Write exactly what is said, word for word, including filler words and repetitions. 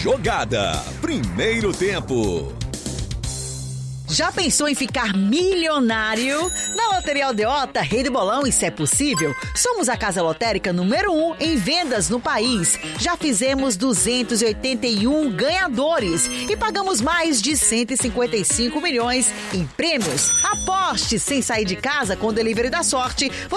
Jogada. Primeiro tempo. Já pensou em ficar milionário? Na Loteria Aldeota, Rei do Bolão, isso é possível. Somos a casa lotérica número um em vendas no país. Já fizemos duzentos e oitenta e um ganhadores e pagamos mais de cento e cinquenta e cinco milhões em prêmios. Aposte sem sair de casa com o Delivery da Sorte.